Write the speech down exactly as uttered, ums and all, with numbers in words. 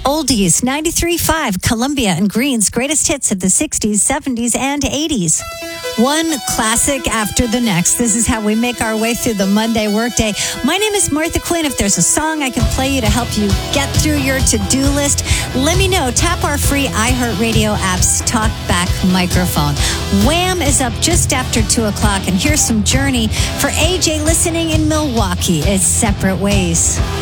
Oldies, ninety-three point five, Columbia and Green's greatest hits of the sixties, seventies, and eighties. One classic after the next. This is how we make our way through the Monday workday. My name is Martha Quinn. If there's a song I can play you to help you get through your to-do list, let me know. Tap our free iHeartRadio app's TalkBack microphone. Wham is up just after two o'clock, and here's some Journey for A J listening in Milwaukee. It's Separate Ways.